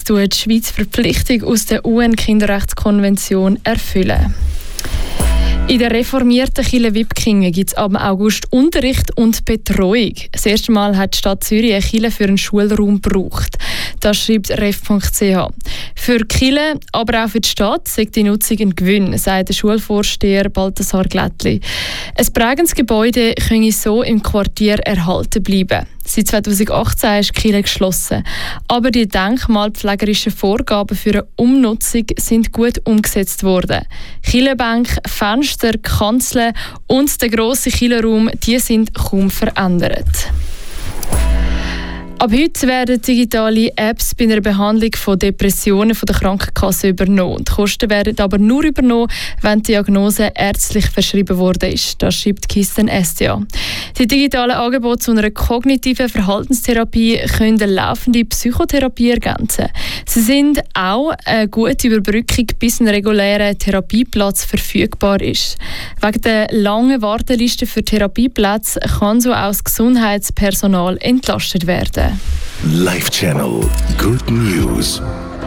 tut die Schweiz Verpflichtung aus der UN-Kinderrechtskonvention erfüllen. In der reformierten Kirche Wipkingen gibt es ab August Unterricht und Betreuung. Das erste Mal hat die Stadt Zürich eine Kirche für einen Schulraum gebraucht. Das schreibt ref.ch. Für die Kirche, aber auch für die Stadt sagt die Nutzung ein Gewinn, sagt der Schulvorsteher Balthasar Glättli. Ein prägendes Gebäude könne so im Quartier erhalten bleiben. Seit 2018 ist die Kirche geschlossen. Aber die denkmalpflegerischen Vorgaben für eine Umnutzung sind gut umgesetzt worden. Kirchenbänke, Fenster, Kanzeln und der grosse Kirchenraum, die sind kaum verändert. Ab heute werden digitale Apps bei einer Behandlung von Depressionen von der Krankenkasse übernommen. Die Kosten werden aber nur übernommen, wenn die Diagnose ärztlich verschrieben worden ist. Das schreibt Kisten SDA. Die digitalen Angebote zu einer kognitiven Verhaltenstherapie können eine laufende Psychotherapie ergänzen. Sie sind auch eine gute Überbrückung, bis ein regulärer Therapieplatz verfügbar ist. Wegen der langen Warteliste für Therapieplätze kann so auch das Gesundheitspersonal entlastet werden. Live Channel Good News.